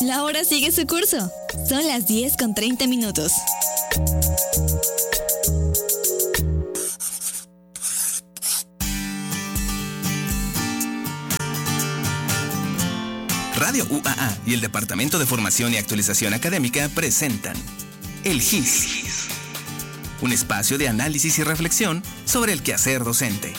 La hora sigue su curso. Son las 10:30. Radio UAA y el Departamento de Formación y Actualización Académica presentan El GIS, un espacio de análisis y reflexión sobre el quehacer docente.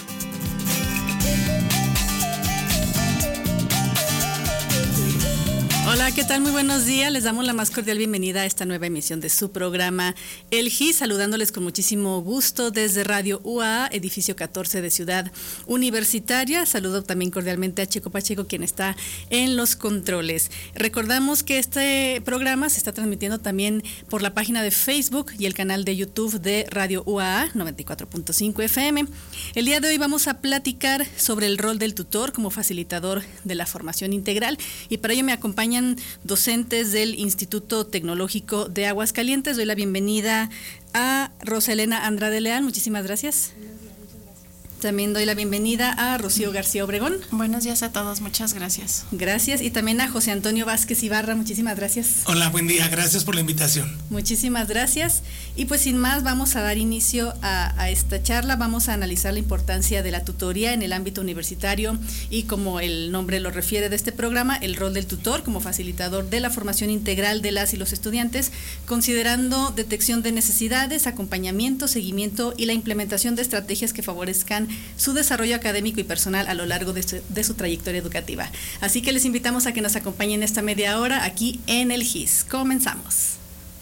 Hola, ¿qué tal? Muy buenos días. Les damos la más cordial bienvenida a esta nueva emisión de su programa El GIS, saludándoles con muchísimo gusto desde Radio UAA, edificio 14 de Ciudad Universitaria. Saludo también cordialmente a Checo Pacheco, quien está en los controles. Recordamos que este programa se está transmitiendo también por la página de Facebook y el canal de YouTube de Radio UAA 94.5 FM. El día de hoy vamos a platicar sobre el rol del tutor como facilitador de la formación integral, y para ello me acompañan docentes del Instituto Tecnológico de Aguascalientes. Doy la bienvenida a Rosalena Andrade Leal, muchísimas gracias. También doy la bienvenida a Rocío García Obregón. Buenos días a todos, muchas gracias. Gracias, y también a José Antonio Vázquez Ibarra, muchísimas gracias. Hola, buen día, gracias por la invitación. Muchísimas gracias, y pues sin más vamos a dar inicio a esta charla. Vamos a analizar la importancia de la tutoría en el ámbito universitario y, como el nombre lo refiere de este programa, el rol del tutor como facilitador de la formación integral de las y los estudiantes, considerando detección de necesidades, acompañamiento, seguimiento y la implementación de estrategias que favorezcan su desarrollo académico y personal a lo largo de su trayectoria educativa. Así que les invitamos a que nos acompañen esta media hora aquí en el GIS. Comenzamos.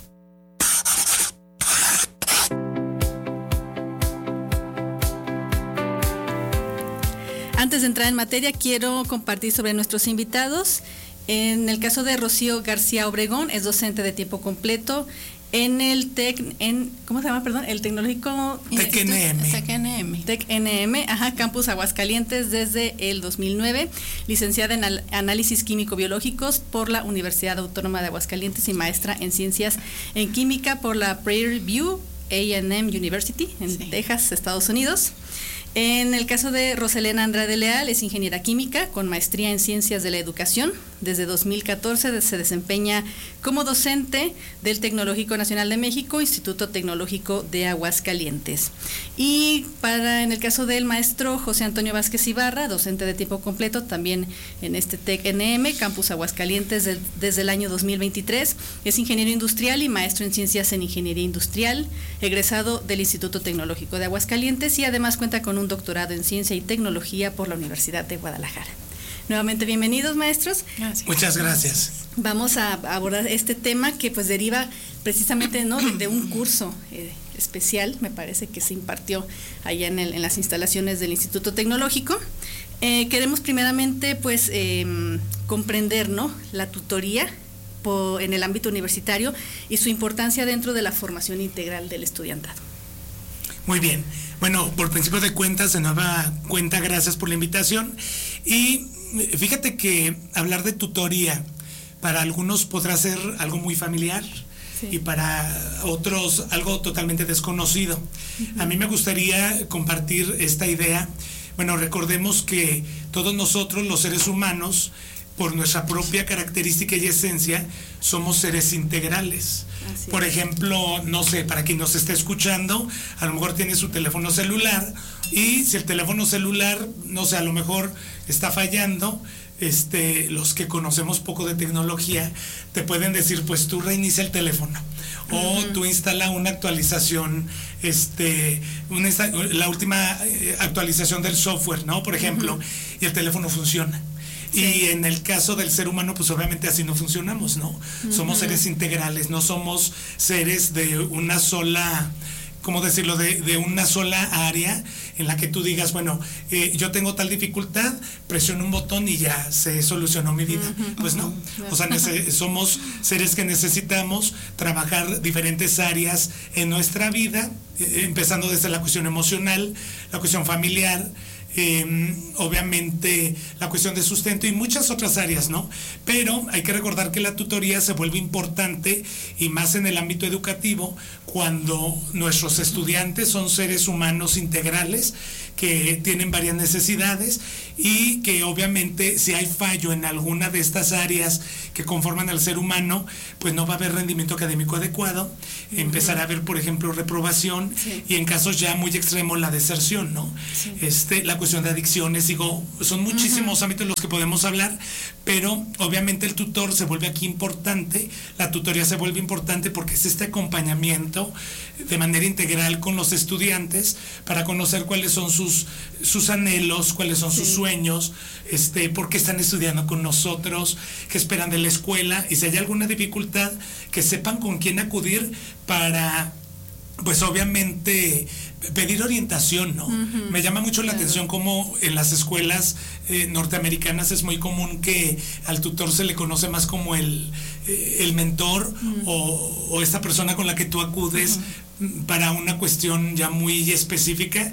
Antes de entrar en materia, quiero compartir sobre nuestros invitados. En el caso de Rocío García Obregón, es docente de tiempo completo en el ¿cómo se llama? Perdón, el Tecnológico TECNM, Campus Aguascalientes desde el 2009, licenciada en Análisis Químico-Biológicos por la Universidad Autónoma de Aguascalientes y maestra en Ciencias en Química por la Prairie View A&M University en Texas, Estados Unidos. En el caso de Rosalena Andrade Leal, es ingeniera química con maestría en Ciencias de la Educación. Desde 2014 se desempeña como docente del Tecnológico Nacional de México, Instituto Tecnológico de Aguascalientes. Y en el caso del maestro José Antonio Vázquez Ibarra, docente de tiempo completo también en este TECNM, Campus Aguascalientes desde el año 2023. Es ingeniero industrial y maestro en Ciencias en Ingeniería Industrial, egresado del Instituto Tecnológico de Aguascalientes, y además cuenta con un doctorado en Ciencia y Tecnología por la Universidad de Guadalajara. Nuevamente bienvenidos, maestros. Gracias. Muchas gracias. Vamos a abordar este tema que pues deriva precisamente, ¿no?, de un curso especial, me parece, que se impartió allá en las instalaciones del Instituto Tecnológico. Queremos primeramente pues comprender, ¿no?, la tutoría en el ámbito universitario y su importancia dentro de la formación integral del estudiantado. Muy bien. Bueno, por principio de cuentas, de nueva cuenta, gracias por la invitación. Y fíjate que hablar de tutoría para algunos podrá ser algo muy familiar, sí, y para otros algo totalmente desconocido. Uh-huh. A mí me gustaría compartir esta idea. Bueno, recordemos que todos nosotros, los seres humanos, por nuestra propia característica y esencia, somos seres integrales. Por ejemplo, no sé, para quien nos esté escuchando, a lo mejor tiene su teléfono celular, y si el teléfono celular, no sé, a lo mejor está fallando, los que conocemos poco de tecnología te pueden decir, pues tú reinicia el teléfono, o tú instala una actualización, la última actualización del software, ¿no? Por ejemplo, y el teléfono funciona. Sí. Y en el caso del ser humano, pues obviamente así no funcionamos, ¿no? Uh-huh. Somos seres integrales, no somos seres de una sola, ¿cómo decirlo?, de una sola área en la que tú digas, bueno, yo tengo tal dificultad, presiono un botón y ya se solucionó mi vida. Uh-huh. Pues no, o sea, somos seres que necesitamos trabajar diferentes áreas en nuestra vida, empezando desde la cuestión emocional, la cuestión familiar, obviamente la cuestión de sustento y muchas otras áreas, ¿no? Pero hay que recordar que la tutoría se vuelve importante y más en el ámbito educativo cuando nuestros estudiantes son seres humanos integrales que tienen varias necesidades y que obviamente si hay fallo en alguna de estas áreas que conforman al ser humano, pues no va a haber rendimiento académico adecuado, empezará a haber, por ejemplo, reprobación y en casos ya muy extremos la deserción, ¿no? La cuestión de adicciones, digo, son muchísimos ámbitos en los que podemos hablar, pero obviamente el tutor se vuelve aquí importante, la tutoría se vuelve importante porque es este acompañamiento de manera integral con los estudiantes para conocer cuáles son sus anhelos, cuáles son sus sueños, por qué están estudiando con nosotros, qué esperan de la escuela, y si hay alguna dificultad, que sepan con quién acudir para, pues obviamente, pedir orientación, ¿no? Me llama mucho la atención cómo en las escuelas norteamericanas es muy común que al tutor se le conoce más como el mentor o esta persona con la que tú acudes para una cuestión ya muy específica,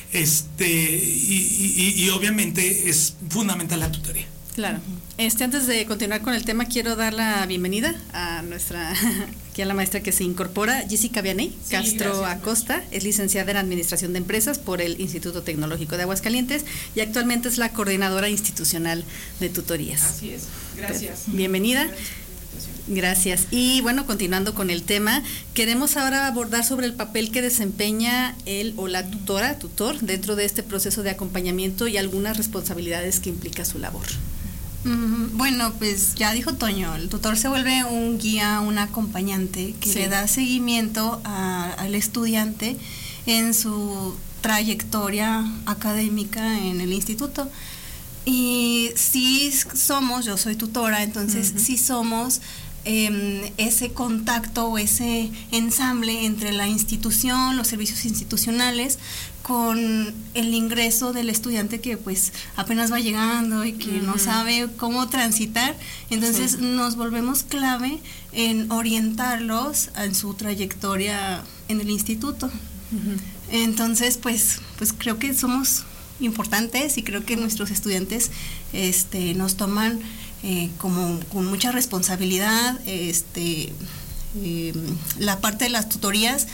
y obviamente es fundamental la tutoría. Claro. Antes de continuar con el tema, quiero dar la bienvenida a aquí a la maestra que se incorpora, Jessica Vianey Castro gracias. Acosta, es licenciada en Administración de Empresas por el Instituto Tecnológico de Aguascalientes y actualmente es la coordinadora institucional de tutorías. Así es, gracias. Bienvenida. Gracias. Y bueno, continuando con el tema, queremos ahora abordar sobre el papel que desempeña él o la tutor, dentro de este proceso de acompañamiento y algunas responsabilidades que implica su labor. Bueno, pues ya dijo Toño, el tutor se vuelve un guía, un acompañante que le da seguimiento al estudiante en su trayectoria académica en el instituto. Y sí somos, yo soy tutora, entonces sí somos ese contacto o ese ensamble entre la institución, los servicios institucionales, con el ingreso del estudiante que pues apenas va llegando y que no sabe cómo transitar. Entonces nos volvemos clave en orientarlos en su trayectoria en el instituto. Entonces pues creo que somos importantes y creo que nuestros estudiantes nos toman como con mucha responsabilidad la parte de las tutorías.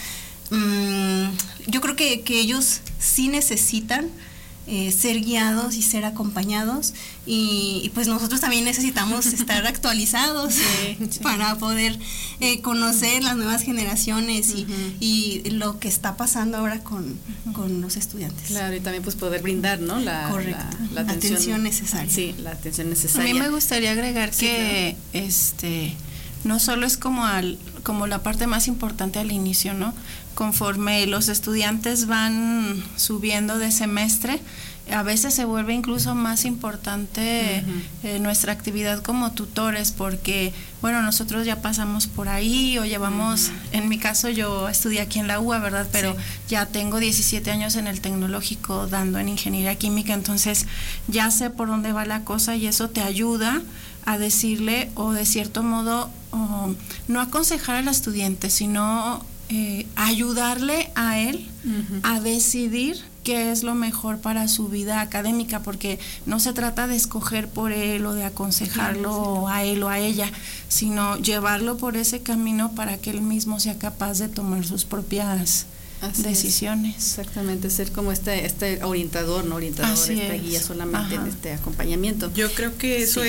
Yo creo que ellos sí necesitan ser guiados y ser acompañados y pues nosotros también necesitamos estar actualizados para poder conocer las nuevas generaciones y lo que está pasando ahora con los estudiantes. Claro, y también pues poder brindar, ¿no? La atención necesaria. Sí, la atención necesaria. A mí me gustaría agregar que claro. No solo es como la parte más importante al inicio, ¿no? Conforme los estudiantes van subiendo de semestre, a veces se vuelve incluso más importante nuestra actividad como tutores, porque, bueno, nosotros ya pasamos por ahí o llevamos, en mi caso yo estudié aquí en la UA, ¿verdad? Pero ya tengo 17 años en el tecnológico dando en ingeniería química, entonces ya sé por dónde va la cosa y eso te ayuda a decirle o de cierto modo no aconsejar al estudiante, sino ayudarle a él a decidir qué es lo mejor para su vida académica, porque no se trata de escoger por él o de aconsejarlo a él o a ella, sino llevarlo por ese camino para que él mismo sea capaz de tomar sus propias decisiones. Exactamente, ser como este orientador, no orientador, esta guía solamente en este acompañamiento. Yo creo que eso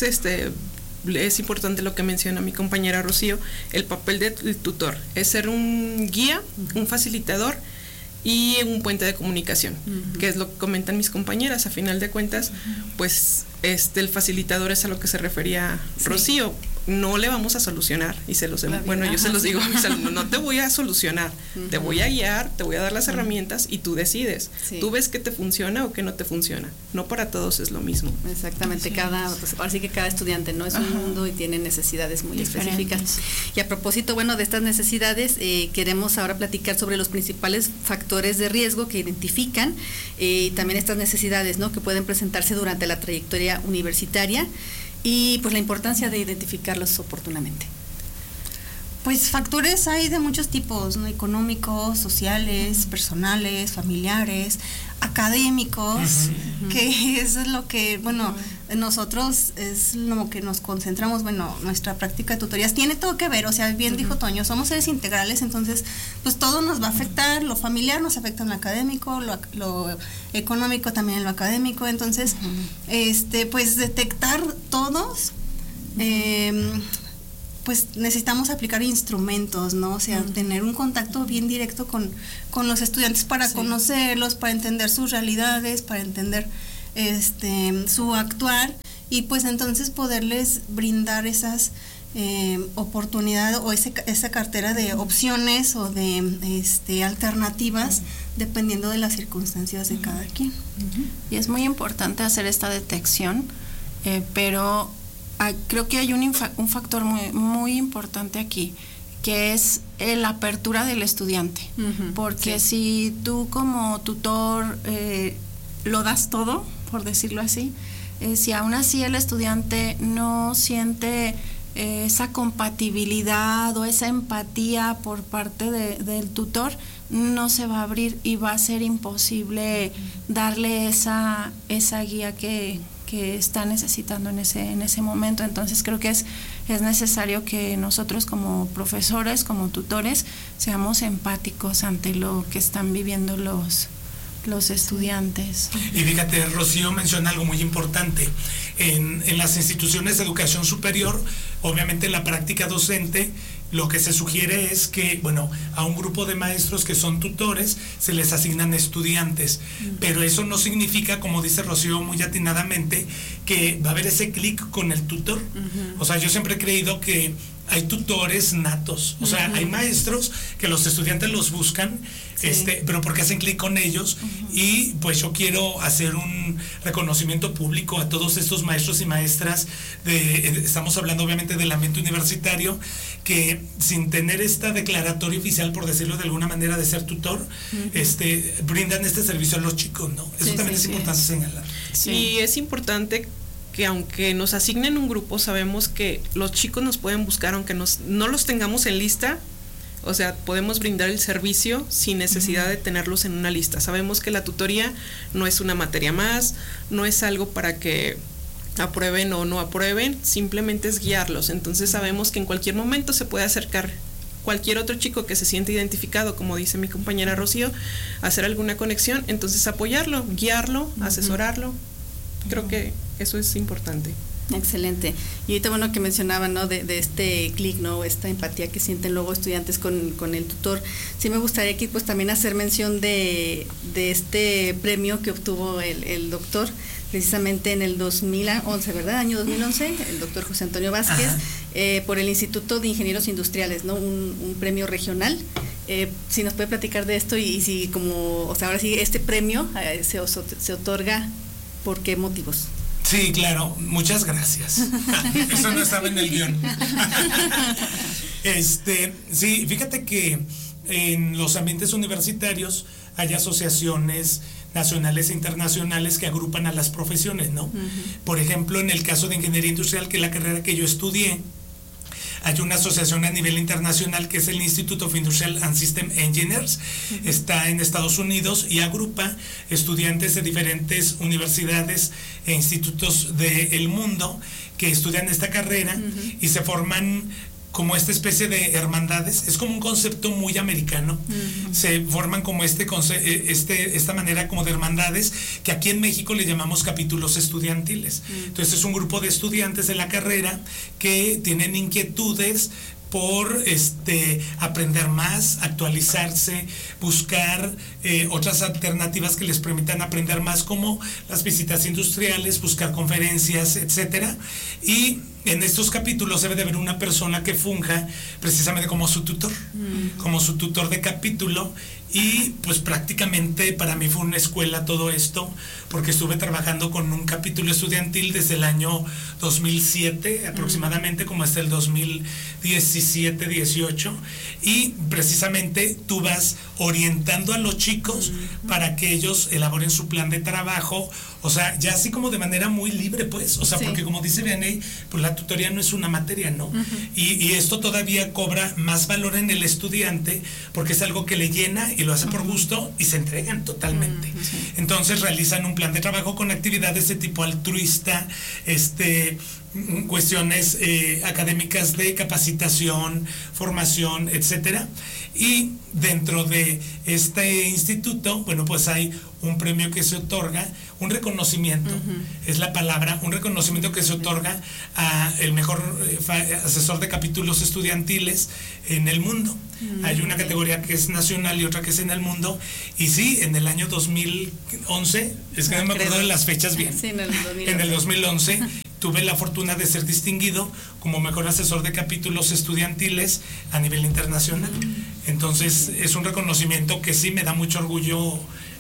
es importante lo que menciona mi compañera Rocío, el papel del tutor, es ser un guía, un facilitador y un puente de comunicación, que es lo que comentan mis compañeras. A final de cuentas, pues el facilitador es a lo que se refería Rocío. No le vamos a solucionar, y yo se los digo a mis alumnos, no te voy a solucionar, te voy a guiar, te voy a dar las herramientas y tú decides. Tú ves que te funciona o que no te funciona. No para todos es lo mismo. Exactamente, ahora sí que cada estudiante no es un mundo y tiene necesidades muy específicas. Y a propósito, de estas necesidades, queremos ahora platicar sobre los principales factores de riesgo que identifican y también estas necesidades, ¿no?, que pueden presentarse durante la trayectoria universitaria. Y pues la importancia de identificarlos oportunamente. Pues factores hay de muchos tipos, ¿no? Económicos, sociales, personales, familiares, académicos, que eso es lo que, bueno, nosotros es lo que nos concentramos, bueno, nuestra práctica de tutorías tiene todo que ver, o sea, bien dijo Toño, somos seres integrales, entonces, pues todo nos va a afectar, lo familiar nos afecta en lo académico, lo económico también en lo académico, entonces, pues detectar todos, pues necesitamos aplicar instrumentos, ¿no? O sea, tener un contacto bien directo con los estudiantes para conocerlos, para entender sus realidades, para entender su actuar y pues entonces poderles brindar esas oportunidades o esa cartera de opciones o de alternativas dependiendo de las circunstancias de cada quien. Y es muy importante hacer esta detección, pero creo que hay un factor muy, muy importante aquí, que es la apertura del estudiante, porque si tú como tutor lo das todo, por decirlo así, si aún así el estudiante no siente esa compatibilidad o esa empatía por parte del tutor, no se va a abrir y va a ser imposible darle esa guía que está necesitando en ese momento. Entonces creo que es necesario que nosotros como profesores, como tutores, seamos empáticos ante lo que están viviendo los estudiantes. Y fíjate, Rocío menciona algo muy importante. En las instituciones de educación superior, obviamente la práctica docente, lo que se sugiere es que, bueno, a un grupo de maestros que son tutores se les asignan estudiantes, pero eso no significa, como dice Rocío muy atinadamente, que va a haber ese clic con el tutor. O sea, yo siempre he creído que hay tutores natos, o sea, hay maestros que los estudiantes los buscan, pero porque hacen clic con ellos, y pues yo quiero hacer un reconocimiento público a todos estos maestros y maestras estamos hablando obviamente del ambiente universitario, que sin tener esta declaratoria oficial, por decirlo de alguna manera, de ser tutor, brindan este servicio a los chicos, ¿no? Eso también es importante señalar. Y es importante que aunque nos asignen un grupo, sabemos que los chicos nos pueden buscar, aunque no los tengamos en lista, o sea, podemos brindar el servicio sin necesidad de tenerlos en una lista. Sabemos que la tutoría no es una materia más, no es algo para que aprueben o no aprueben, simplemente es guiarlos. Entonces sabemos que en cualquier momento se puede acercar cualquier otro chico que se siente identificado, como dice mi compañera Rocío, hacer alguna conexión, entonces apoyarlo, guiarlo, asesorarlo. Creo que eso es importante. Excelente. Y ahorita, bueno, que mencionaban, ¿no? de este clic, ¿no? Esta empatía que sienten luego estudiantes con el tutor. Sí me gustaría aquí pues también hacer mención de este premio que obtuvo el doctor precisamente en el 2011, ¿verdad? Año 2011, el doctor José Antonio Vázquez, por el Instituto de Ingenieros Industriales, ¿no? Un premio regional. Si nos puede platicar de esto y si como, o sea, ahora sí, este premio se otorga, ¿por qué motivos? Sí, claro, muchas gracias. Eso no estaba en el guión. Sí, fíjate que en los ambientes universitarios hay asociaciones nacionales e internacionales que agrupan a las profesiones, ¿no? Por ejemplo, en el caso de ingeniería industrial, que es la carrera que yo estudié, hay una asociación a nivel internacional que es el Institute of Industrial and System Engineers, está en Estados Unidos y agrupa estudiantes de diferentes universidades e institutos del mundo que estudian esta carrera y se forman como esta especie de hermandades. Es como un concepto muy americano. Se forman como esta manera como de hermandades que aquí en México le llamamos capítulos estudiantiles. Entonces es un grupo de estudiantes de la carrera que tienen inquietudes por aprender más, actualizarse, buscar otras alternativas que les permitan aprender más, como las visitas industriales, buscar conferencias, etcétera. Y en estos capítulos debe de haber una persona que funja precisamente como su tutor de capítulo. Y pues prácticamente para mí fue una escuela todo esto, porque estuve trabajando con un capítulo estudiantil desde el año 2007 aproximadamente, como hasta el 2017-18, y precisamente tú vas orientando a los chicos para que ellos elaboren su plan de trabajo O sea, ya así como de manera muy libre, pues. O sea, Sí. porque como dice Vianney, pues la tutoría no es una materia, ¿no? Y esto todavía cobra más valor en el estudiante porque es algo que le llena y lo hace por gusto y se entregan totalmente. Entonces realizan un plan de trabajo con actividades de tipo altruista, cuestiones académicas de capacitación, formación, etcétera. Y dentro de este instituto, bueno, pues hay un premio que se otorga, un reconocimiento, es la palabra, un reconocimiento que se otorga a el mejor asesor de capítulos estudiantiles en el mundo. Hay una categoría que es nacional y otra que es en el mundo. Y sí, en el año 2011, es que no me acuerdo de las fechas bien. Sí, en el 2011. En el 2011 tuve la fortuna de ser distinguido como mejor asesor de capítulos estudiantiles a nivel internacional. Entonces es un reconocimiento que sí me da mucho orgullo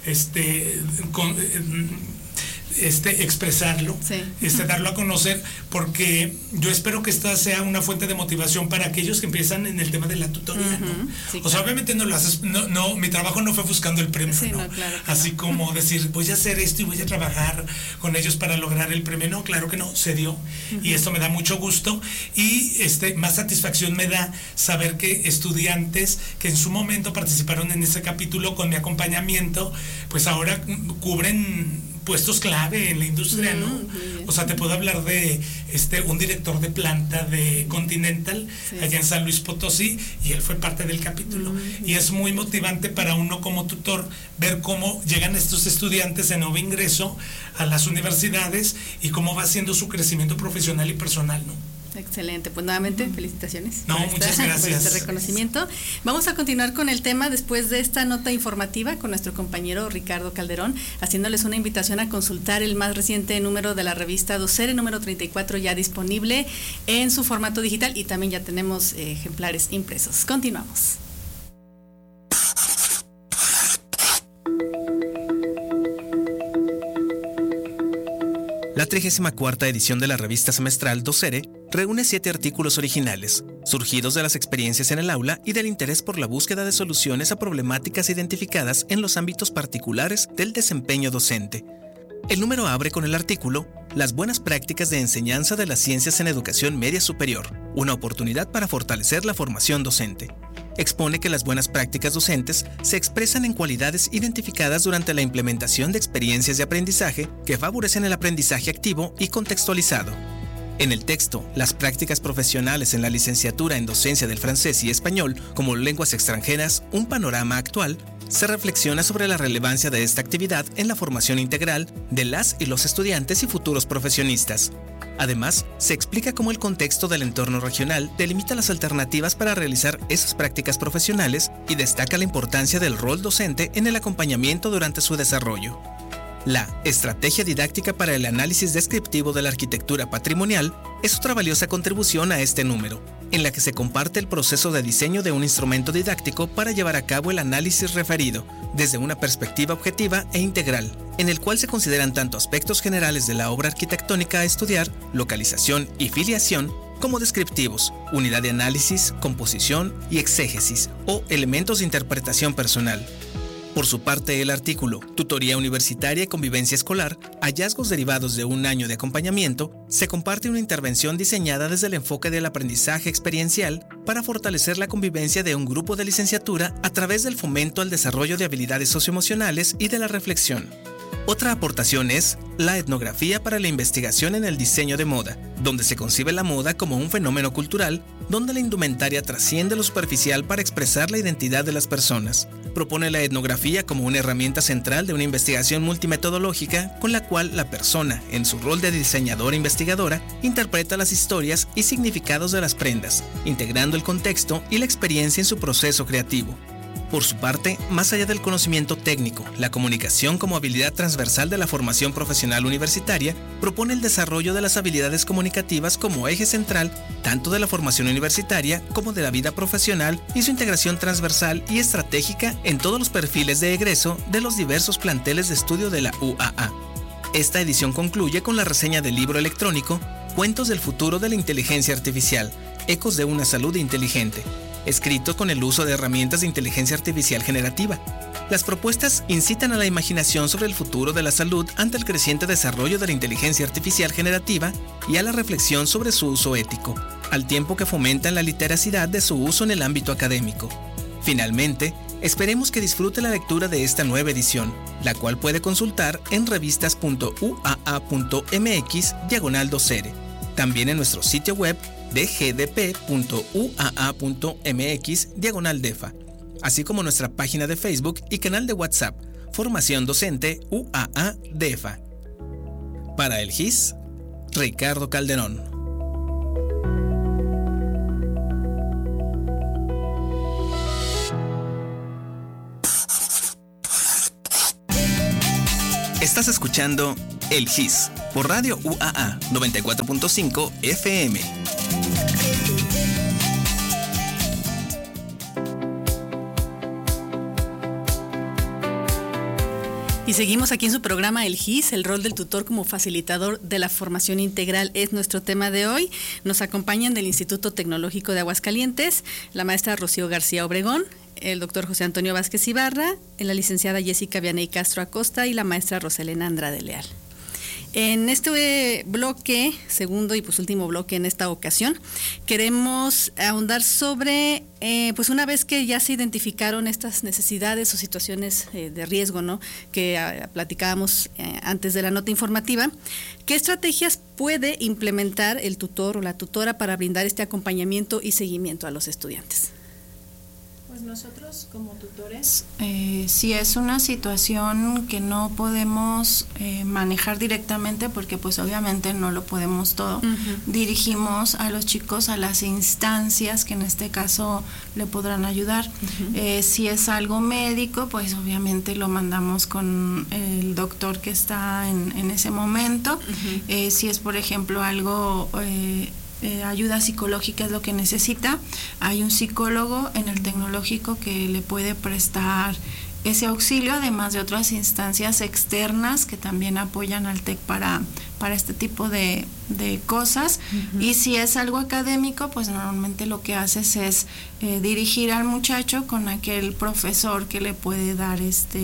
expresarlo, darlo a conocer, porque yo espero que esta sea una fuente de motivación para aquellos que empiezan en el tema de la tutoría, ¿no? Sí, o sea, obviamente no lo haces, no, mi trabajo no fue buscando el premio, Sí, ¿no? no, claro que Así como decir, voy a hacer esto y voy a trabajar con ellos para lograr el premio. No, claro que no, se dio. Y esto me da mucho gusto y más satisfacción me da saber que estudiantes que en su momento participaron en ese capítulo con mi acompañamiento, pues ahora cubren puestos clave en la industria, ¿no? O sea, te puedo hablar de un director de planta de Continental, allá en San Luis Potosí, y él fue parte del capítulo. Y es muy motivante para uno como tutor ver cómo llegan estos estudiantes de nuevo ingreso a las universidades y cómo va haciendo su crecimiento profesional y personal, ¿no? Excelente, pues nuevamente felicitaciones. No, muchas gracias. Por este reconocimiento. Vamos a continuar con el tema después de esta nota informativa con nuestro compañero Ricardo Calderón, haciéndoles una invitación a consultar el más reciente número de la revista Docere, número 34, ya disponible en su formato digital, y también ya tenemos ejemplares impresos. Continuamos. La 34ª edición de la revista semestral Docere reúne 7 artículos originales, surgidos de las experiencias en el aula y del interés por la búsqueda de soluciones a problemáticas identificadas en los ámbitos particulares del desempeño docente. El número abre con el artículo Las buenas prácticas de enseñanza de las ciencias en educación media superior, una oportunidad para fortalecer la formación docente. Expone que las buenas prácticas docentes se expresan en cualidades identificadas durante la implementación de experiencias de aprendizaje que favorecen el aprendizaje activo y contextualizado. En el texto, las prácticas profesionales en la licenciatura en docencia del francés y español como lenguas extranjeras, un panorama actual, se reflexiona sobre la relevancia de esta actividad en la formación integral de las y los estudiantes y futuros profesionistas. Además, se explica cómo el contexto del entorno regional delimita las alternativas para realizar esas prácticas profesionales y destaca la importancia del rol docente en el acompañamiento durante su desarrollo. La Estrategia Didáctica para el Análisis Descriptivo de la Arquitectura Patrimonial es otra valiosa contribución a este número, en la que se comparte el proceso de diseño de un instrumento didáctico para llevar a cabo el análisis referido, desde una perspectiva objetiva e integral, en el cual se consideran tanto aspectos generales de la obra arquitectónica a estudiar, localización y filiación, como descriptivos, unidad de análisis, composición y exégesis, o elementos de interpretación personal. Por su parte, el artículo Tutoría Universitaria y Convivencia Escolar, hallazgos derivados de un año de acompañamiento, se comparte una intervención diseñada desde el enfoque del aprendizaje experiencial para fortalecer la convivencia de un grupo de licenciatura a través del fomento al desarrollo de habilidades socioemocionales y de la reflexión. Otra aportación es la etnografía para la investigación en el diseño de moda, donde se concibe la moda como un fenómeno cultural, donde la indumentaria trasciende lo superficial para expresar la identidad de las personas. Propone la etnografía como una herramienta central de una investigación multimetodológica con la cual la persona, en su rol de diseñadora e investigadora, interpreta las historias y significados de las prendas, integrando el contexto y la experiencia en su proceso creativo. Por su parte, más allá del conocimiento técnico, la comunicación como habilidad transversal de la formación profesional universitaria propone el desarrollo de las habilidades comunicativas como eje central tanto de la formación universitaria como de la vida profesional y su integración transversal y estratégica en todos los perfiles de egreso de los diversos planteles de estudio de la UAA. Esta edición concluye con la reseña del libro electrónico Cuentos del futuro de la inteligencia artificial, ecos de una salud inteligente, escrito con el uso de herramientas de inteligencia artificial generativa. Las propuestas incitan a la imaginación sobre el futuro de la salud ante el creciente desarrollo de la inteligencia artificial generativa y a la reflexión sobre su uso ético, al tiempo que fomentan la literacidad de su uso en el ámbito académico. Finalmente, esperemos que disfrute la lectura de esta nueva edición, la cual puede consultar en revistas.uaa.mx/docere, también en nuestro sitio web de gdp.uaa.mx/defa, así como nuestra página de Facebook y canal de WhatsApp, Formación Docente UAA DEFA. Para el GIS, Ricardo Calderón. Estás escuchando El GIS por Radio UAA 94.5 FM. Y seguimos aquí en su programa El GIS, el rol del tutor como facilitador de la formación integral es nuestro tema de hoy. Nos acompañan del Instituto Tecnológico de Aguascalientes, la maestra Rocío García Obregón, el doctor José Antonio Vázquez Ibarra, la licenciada Jessica Vianey Castro Acosta y la maestra Roselena Andrade Leal. En este bloque, segundo y pues último bloque en esta ocasión, queremos ahondar sobre, pues una vez que ya se identificaron estas necesidades o situaciones de riesgo, ¿no?, que platicábamos antes de la nota informativa, ¿qué estrategias puede implementar el tutor o la tutora para brindar este acompañamiento y seguimiento a los estudiantes? Pues nosotros como tutores, si es una situación que no podemos manejar directamente, porque pues obviamente no lo podemos todo, dirigimos a los chicos a las instancias que en este caso le podrán ayudar. Si es algo médico, pues obviamente lo mandamos con el doctor que está en ese momento. Si es, por ejemplo, algo... ayuda psicológica es lo que necesita, hay un psicólogo en el tecnológico que le puede prestar ese auxilio, además de otras instancias externas que también apoyan al TEC para este tipo de cosas. Y si es algo académico, pues normalmente lo que haces es dirigir al muchacho con aquel profesor que le puede dar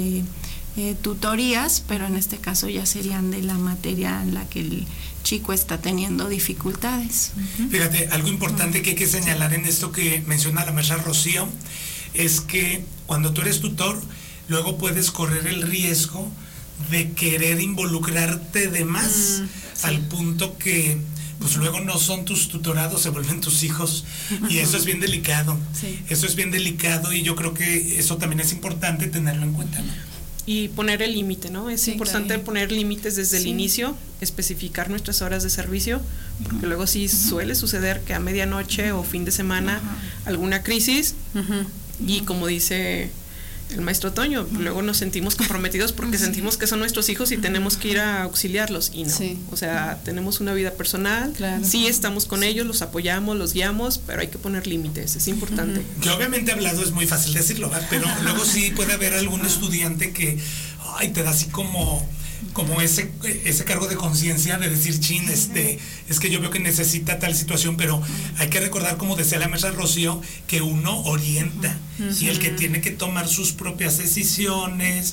tutorías, pero en este caso ya serían de la materia en la que el chico está teniendo dificultades. Fíjate, algo importante que hay que señalar en esto que menciona la maestra Rocío es que cuando tú eres tutor, luego puedes correr el riesgo de querer involucrarte de más, al punto que pues luego no son tus tutorados, se vuelven tus hijos, y eso es bien delicado. Eso es bien delicado, y yo creo que eso también es importante tenerlo en cuenta, ¿no? Y poner el límite, ¿no? Es importante poner límites desde el inicio, especificar nuestras horas de servicio, porque luego sí suele suceder que a medianoche o fin de semana alguna crisis, y como dice el maestro Toño, luego nos sentimos comprometidos porque sentimos que son nuestros hijos y tenemos que ir a auxiliarlos, y no, o sea, tenemos una vida personal, sí estamos con ellos, los apoyamos, los guiamos, pero hay que poner límites, es importante. Que obviamente hablado es muy fácil decirlo, ¿verdad? Pero luego sí puede haber algún estudiante que te da así como ese cargo de conciencia de decir, chin, es que yo veo que necesita tal situación, pero hay que recordar, como decía la maestra Rocío, que uno orienta, y el que tiene que tomar sus propias decisiones,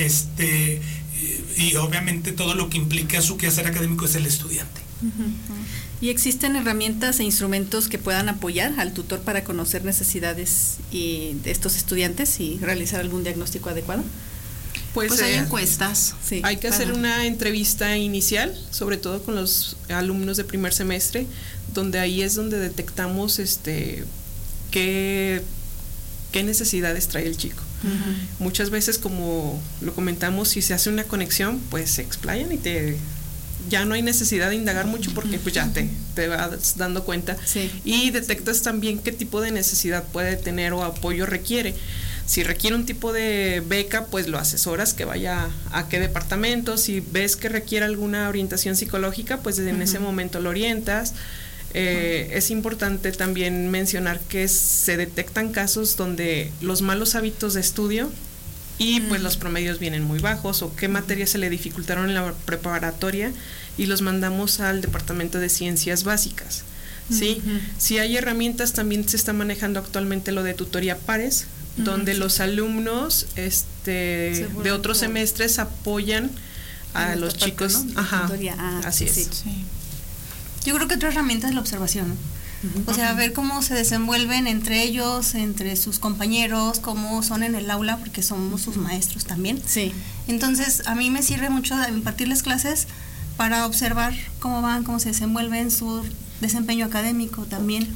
y obviamente todo lo que implica su quehacer académico es el estudiante. ¿Y existen herramientas e instrumentos que puedan apoyar al tutor para conocer necesidades de estos estudiantes y realizar algún diagnóstico adecuado? Pues hay encuestas. Hay que hacer una entrevista inicial, sobre todo con los alumnos de primer semestre, donde ahí es donde detectamos qué necesidades trae el chico. Muchas veces, como lo comentamos, si se hace una conexión, pues se explayan y ya no hay necesidad de indagar mucho, porque pues ya te vas dando cuenta, y detectas también qué tipo de necesidad puede tener o apoyo requiere. Si requiere un tipo de beca, pues lo asesoras que vaya a qué departamento. Si ves que requiere alguna orientación psicológica, pues en ese momento lo orientas. Es importante también mencionar que se detectan casos donde los malos hábitos de estudio y pues los promedios vienen muy bajos, o qué materias se le dificultaron en la preparatoria, y los mandamos al departamento de ciencias básicas. ¿sí? Si hay herramientas, también se está manejando actualmente lo de tutoría pares, donde los alumnos de otros semestres apoyan a los chicos. ¿No? Así es. Sí. Yo creo que otra herramienta es la observación, ¿no? O sea, ver cómo se desenvuelven entre ellos, entre sus compañeros, cómo son en el aula, porque somos sus maestros también. Sí. Entonces, a mí me sirve mucho impartirles clases para observar cómo van, cómo se desenvuelven, su desempeño académico también.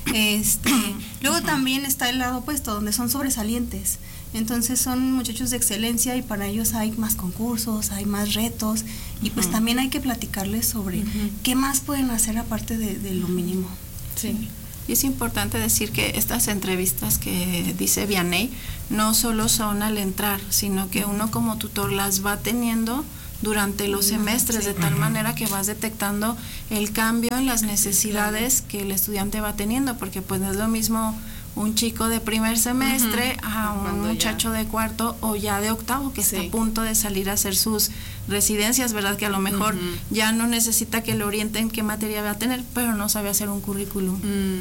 Luego también está el lado opuesto, donde son sobresalientes. Entonces son muchachos de excelencia y para ellos hay más concursos, hay más retos y pues también hay que platicarles sobre qué más pueden hacer aparte de lo mínimo. Sí. Y es importante decir que estas entrevistas que dice Vianney no solo son al entrar, sino que uno como tutor las va teniendo durante los semestres, de tal manera que vas detectando el cambio en las necesidades que el estudiante va teniendo, porque pues no es lo mismo un chico de primer semestre a un muchacho de cuarto o ya de octavo que está a punto de salir a hacer sus residencias, ¿verdad? Que a lo mejor ya no necesita que le orienten qué materia va a tener, pero no sabe hacer un currículum.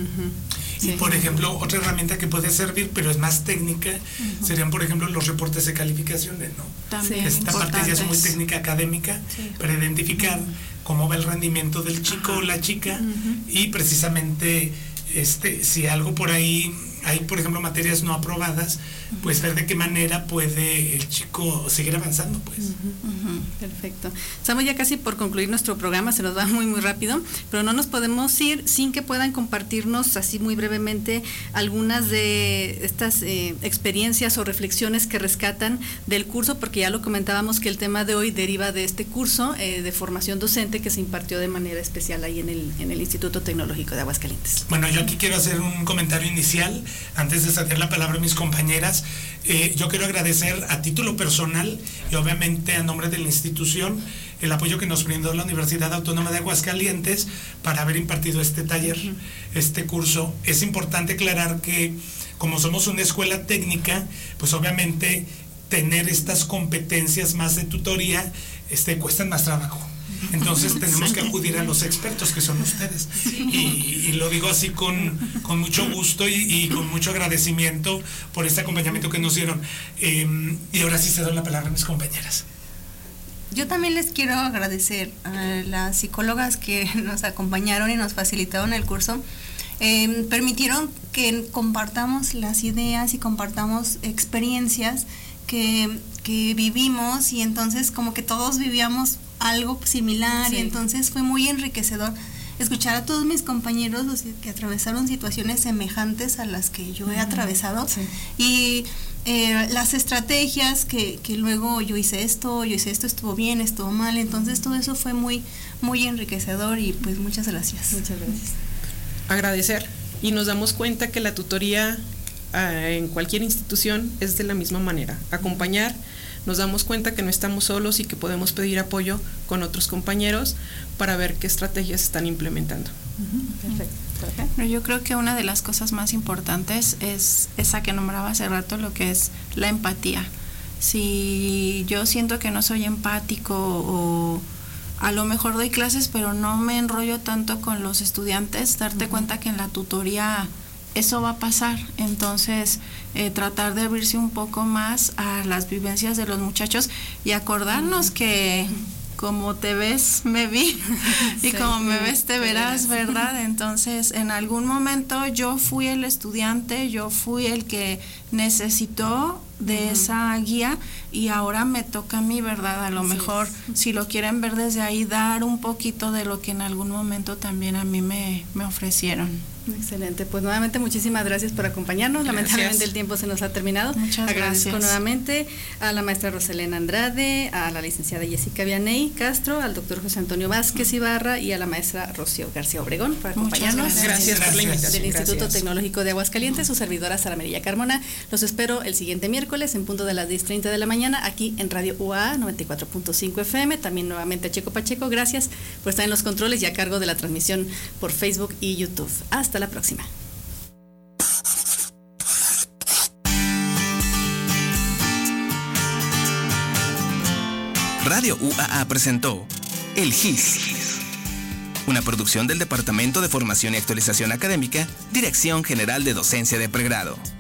Y por ejemplo, otra herramienta que puede servir, pero es más técnica, serían por ejemplo los reportes de calificaciones, ¿no? También esta parte ya es muy técnica académica, para identificar cómo va el rendimiento del chico o la chica y precisamente si algo por ahí hay, por ejemplo, materias no aprobadas, pues ver de qué manera puede el chico seguir avanzando, pues. Perfecto. Estamos ya casi por concluir nuestro programa, se nos va muy rápido, pero no nos podemos ir sin que puedan compartirnos así muy brevemente algunas de estas experiencias o reflexiones que rescatan del curso, porque ya lo comentábamos que el tema de hoy deriva de este curso de formación docente que se impartió de manera especial ahí en el Instituto Tecnológico de Aguascalientes. Bueno, yo aquí quiero hacer un comentario inicial antes de ceder la palabra a mis compañeras. Yo quiero agradecer a título personal y obviamente a nombre de la institución el apoyo que nos brindó la Universidad Autónoma de Aguascalientes para haber impartido este taller, este curso. Es importante aclarar que como somos una escuela técnica, pues obviamente tener estas competencias más de tutoría cuestan más trabajo. Entonces tenemos que acudir a los expertos que son ustedes y lo digo así con mucho gusto y con mucho agradecimiento por este acompañamiento que nos dieron. Y ahora sí cedo la palabra a mis compañeras. Yo también les quiero agradecer a las psicólogas que nos acompañaron y nos facilitaron el curso. Permitieron que compartamos las ideas y compartamos experiencias que vivimos y entonces como que todos vivíamos algo similar y entonces fue muy enriquecedor escuchar a todos mis compañeros que atravesaron situaciones semejantes a las que yo he atravesado y las estrategias que luego yo hice esto, estuvo bien, estuvo mal, entonces todo eso fue muy enriquecedor y pues muchas gracias. Muchas gracias. Agradecer y nos damos cuenta que la tutoría en cualquier institución es de la misma manera, acompañar. Nos damos cuenta que no estamos solos y que podemos pedir apoyo con otros compañeros para ver qué estrategias están implementando. Perfecto. Pero yo creo que una de las cosas más importantes es esa que nombraba hace rato, lo que es la empatía. Si yo siento que no soy empático o a lo mejor doy clases pero no me enrollo tanto con los estudiantes, darte cuenta que en la tutoría eso va a pasar, entonces tratar de abrirse un poco más a las vivencias de los muchachos y acordarnos que como te ves, me vi y como me ves, te verás, ¿verdad? Entonces, en algún momento yo fui el estudiante, yo fui el que necesitó de esa guía y ahora me toca a mí, ¿verdad? A lo mejor, si lo quieren ver desde ahí, dar un poquito de lo que en algún momento también a mí me ofrecieron. Excelente, pues nuevamente muchísimas gracias por acompañarnos. Gracias. Lamentablemente el tiempo se nos ha terminado. Muchas Agradezco gracias. nuevamente a la maestra Roselena Andrade, a la licenciada Jessica Vianney Castro, al doctor José Antonio Vázquez Ibarra y a la maestra Rocío García Obregón por acompañarnos. Gracias por la invitación. Del Instituto Gracias. Tecnológico de Aguascalientes, su servidora Sara Merilla Carmona. Los espero el siguiente miércoles en punto de las 10:30 de la mañana aquí en Radio UAA 94.5 FM. También nuevamente a Checo Pacheco. Gracias por estar en los controles y a cargo de la transmisión por Facebook y YouTube. Hasta la próxima. Radio UAA presentó El GIS, Una producción del Departamento de Formación y Actualización Académica, Dirección General de Docencia de Pregrado.